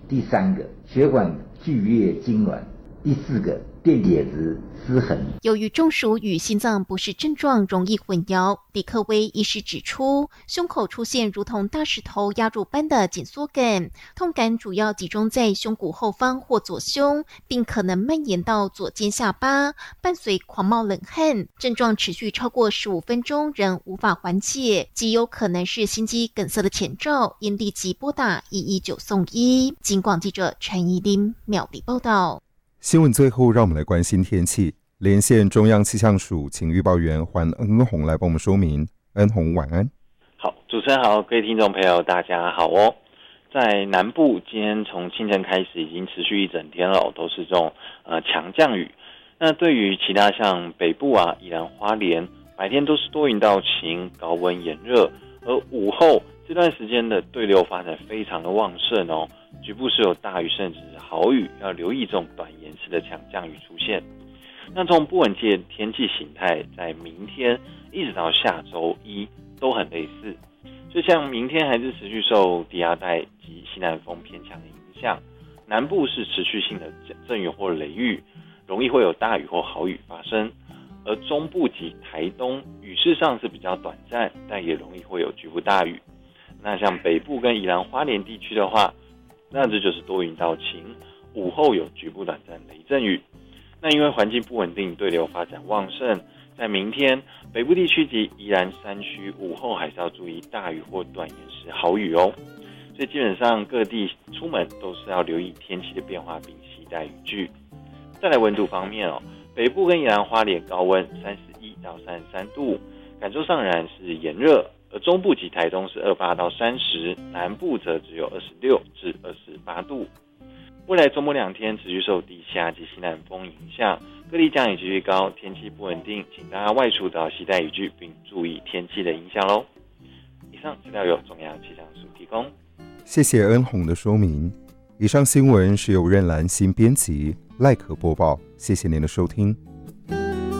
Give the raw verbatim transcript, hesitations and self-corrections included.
第三个，血管剧烈痉挛；第四个，电解质失衡。 由于中暑与心脏不适症状容易混淆，李克威医师指出，胸口出现如同大石头压住般的紧缩感，痛感主要集中在胸骨后方或左胸，并可能蔓延到左肩下巴，伴随狂冒冷汗，症状持续超过十五分钟仍无法缓解，极有可能是心肌梗塞的前兆，应立即拨打一一九送医。警广记者陈怡琳苗栗报道。 新闻最后，让我们来关心天气。连线中央气象署请预报员黄恩宏来帮我们说明。恩宏晚安。 好，主持人好，各位听众朋友大家好哦。在南部，今天从清晨开始已经持续一整天了，都是这种呃强降雨。那对于其他像北部啊、宜兰花莲，白天都是多云到晴，高温炎热，而午后这段时间的对流发展非常的旺盛哦，局部是有大雨甚至是豪雨，要留意这种短延时的强降雨出现。那这种不稳定的天气形态，在明天一直到下周一都很类似，就像明天还是持续受低压带及西南风偏强的影响，南部是持续性的阵雨或雷雨，容易会有大雨或豪雨发生，而中部及台东雨势上是比较短暂，但也容易会有局部大雨。那像北部跟宜兰花莲地区的话，那这就是多云到晴，午后有局部短暂雷阵雨。那因为环境不稳定，对流发展旺盛，在明天北部地区及宜兰山区午后还是要注意大雨或短延时豪雨哦。所以基本上各地出门都是要留意天气的变化，并携带雨具。再来温度方面哦，北部跟宜兰花莲高温三十一到三十三度，感受上仍然是炎热。而中部及台东是二十八到三十，南部则只有二十六至二十八度。未来周末两天持续受低下及西南风影响，各地降雨几率高，天气不稳定，请大家外出都要携带雨具，并注意天气的影响咯。以上资料由中央气象署提供。 谢谢恩宏的说明。以上新闻是由任兰新编辑，赖可播报。谢谢您的收听。